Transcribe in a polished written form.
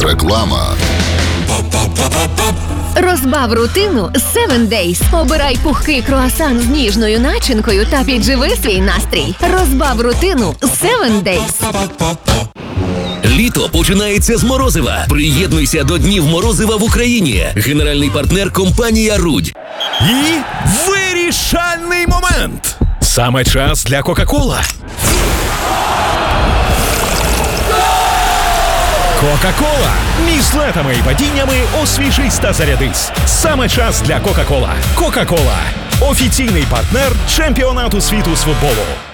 Реклама. Розбав рутину з 7 Days. Обирай пухкий круасан з ніжною начинкою та підживи свій настрій. Розбав рутину з 7 Days. Літо починається з морозива. Приєднуйся до Днів морозива в Україні. Генеральний партнер – компанія «Рудь». І вирішальний момент. Саме час для Кока-Кола. Кока-Кола. Між злетами і падіннями освіжись та зарядись. Саме час для Кока-Кола. Кока-Кола. Офіційний партнер чемпіонату світу з футболу.